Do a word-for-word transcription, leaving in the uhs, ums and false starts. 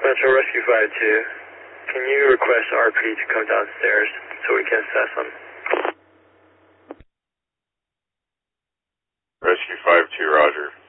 Metro Rescue five two, can you request R P to come downstairs so we can assess them? Rescue five two, roger.